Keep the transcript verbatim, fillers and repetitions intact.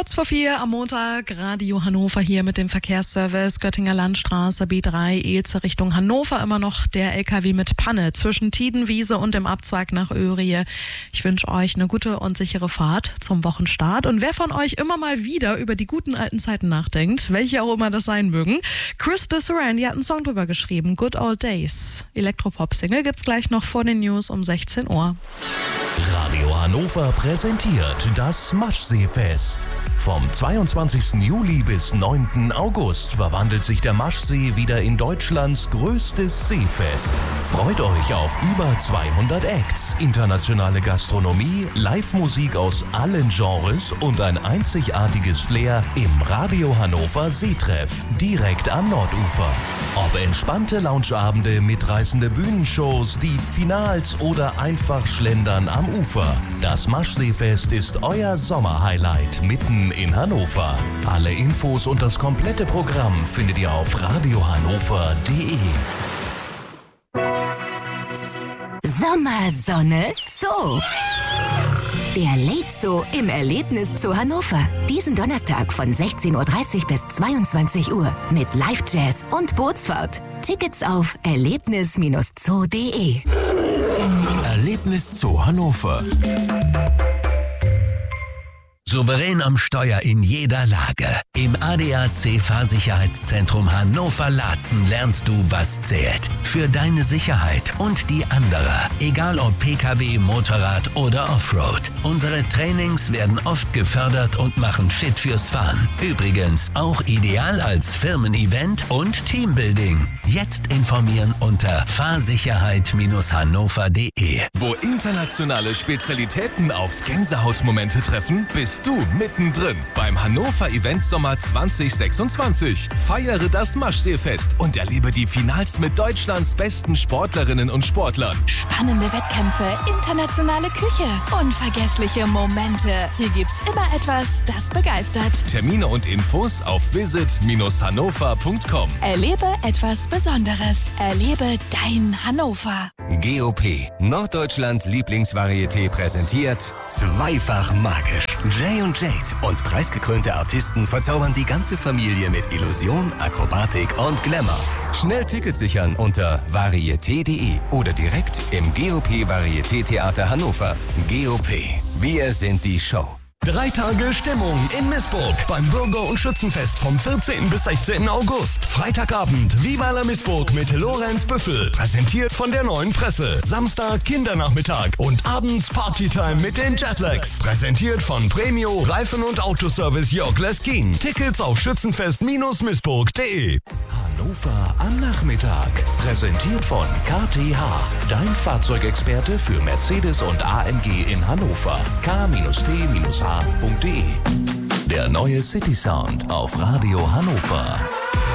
Kurz vor vier am Montag, Radio Hannover hier mit dem Verkehrsservice. Göttinger Landstraße B drei, Elze Richtung Hannover. Immer noch der L K W mit Panne zwischen Tiedenwiese und dem Abzweig nach Öhrie. Ich wünsche euch eine gute und sichere Fahrt zum Wochenstart. Und wer von euch immer mal wieder über die guten alten Zeiten nachdenkt, welche auch immer das sein mögen, Chris Duran, die hat einen Song drüber geschrieben, Good Old Days. Elektropop-Single gibt's gleich noch vor den News um sechzehn Uhr. Radio Hannover präsentiert das Maschseefest. Vom zweiundzwanzigsten Juli bis neunten August verwandelt sich der Maschsee wieder in Deutschlands größtes Seefest. Freut euch auf über zweihundert Acts, internationale Gastronomie, Live-Musik aus allen Genres und ein einzigartiges Flair im Radio Hannover Seetreff, direkt am Nordufer. Ob entspannte Loungeabende, mitreißende Bühnenshows, die Finals oder einfach Schlendern am Ufer. Das Maschseefest ist euer Sommerhighlight mitten in Hannover. Alle Infos und das komplette Programm findet ihr auf radiohannover punkt de. Sommersonne Zoo. Der Late Zoo im Erlebniszoo Hannover. Diesen Donnerstag von sechzehn Uhr dreißig bis zweiundzwanzig Uhr mit Live-Jazz und Bootsfahrt. Tickets auf erlebnis Zoo punkt de. Erlebniszoo Hannover. Souverän am Steuer in jeder Lage. Im A D A C Fahrsicherheitszentrum Hannover-Laatzen lernst du, was zählt. Für deine Sicherheit und die anderer. Egal ob P K W, Motorrad oder Offroad. Unsere Trainings werden oft gefördert und machen fit fürs Fahren. Übrigens auch ideal als Firmen-Event und Teambuilding. Jetzt informieren unter fahrsicherheit hannover punkt de. Wo internationale Spezialitäten auf Gänsehautmomente treffen, bist du mittendrin beim Hannover Event Sommer zwanzig sechsundzwanzig. Feiere das Maschseefest und erlebe die Finals mit Deutschlands besten Sportlerinnen und Sportlern. Spannende Wettkämpfe, internationale Küche, unvergessliche Momente. Hier gibt's immer etwas, das begeistert. Termine und Infos auf visit hannover punkt com. Erlebe etwas Besonderes. Erlebe dein Hannover. G O P, Norddeutschlands Lieblingsvarieté, präsentiert Zweifach magisch. Jay und Jade und preisgekrönte Artisten verzaubern die ganze Familie mit Illusion, Akrobatik und Glamour. Schnell Tickets sichern unter varieté punkt de oder direkt im G O P Varieté Theater Hannover. G O P, wir sind die Show. Drei Tage Stimmung in Missburg beim Bürger- und Schützenfest vom vierzehnten bis sechzehnten August. Freitagabend Viva la Missburg mit Lorenz Büffel, präsentiert von der Neuen Presse. Samstag Kindernachmittag und abends Partytime mit den Jetlags, präsentiert von Premio Reifen- und Autoservice Jörg Leskin. Tickets auf schützenfest Missburg punkt de. Hannover am Nachmittag. Präsentiert von K T H. Dein Fahrzeugexperte für Mercedes und A M G in Hannover. K T H punkt de. Der neue City Sound auf Radio Hannover.